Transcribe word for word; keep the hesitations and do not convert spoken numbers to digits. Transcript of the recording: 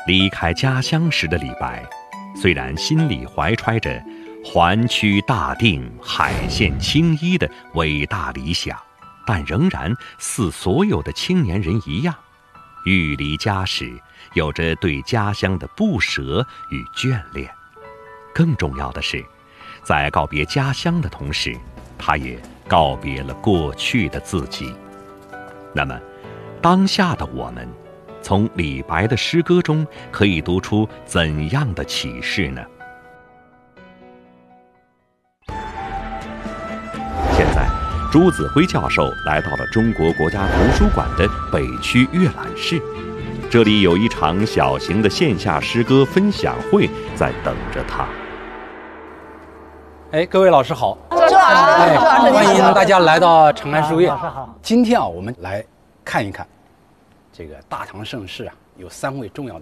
离开家乡时的李白，虽然心里怀揣着还曲大定，海线青衣的伟大理想，但仍然似所有的青年人一样，欲离家时有着对家乡的不舍与眷恋。更重要的是，在告别家乡的同时，他也告别了过去的自己。那么当下的我们，从李白的诗歌中可以读出怎样的启示呢？现在朱子辉教授来到了中国国家图书馆的北区阅览室，这里有一场小型的线下诗歌分享会在等着他。 哎，各位老师好！ 周老师， 哎， 周老师， 欢迎大家来到长安书院。 老师好。 今天啊，我们来看一看这个大唐盛世啊，有三位重要的